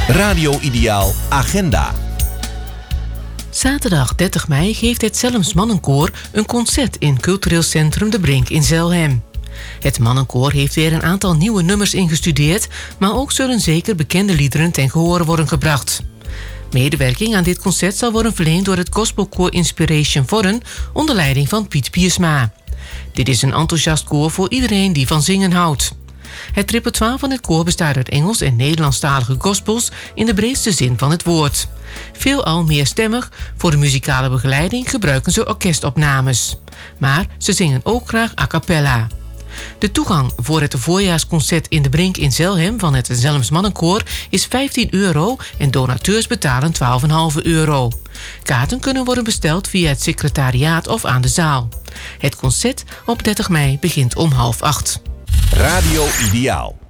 Radio Ideaal Agenda. Zaterdag 30 mei geeft het Zelms Mannenkoor een concert in Cultureel Centrum De Brink in Zelhem. Het Mannenkoor heeft weer een aantal nieuwe nummers ingestudeerd, maar ook zullen zeker bekende liederen ten gehore worden gebracht. Medewerking aan dit concert zal worden verleend door het gospelkoor Inspiration Vorren onder leiding van Piet Piersma. Dit is een enthousiast koor voor iedereen die van zingen houdt. Het repertoire van het koor bestaat uit Engels- en Nederlandstalige gospels in de breedste zin van het woord. Veelal meerstemmig, voor de muzikale begeleiding gebruiken ze orkestopnames. Maar ze zingen ook graag a cappella. De toegang voor het voorjaarsconcert in De Brink in Zelhem van het Zelms Mannenkoor is €15 en donateurs betalen €12,5. Kaarten kunnen worden besteld via het secretariaat of aan de zaal. Het concert op 30 mei begint om 7:30. Radio Ideaal.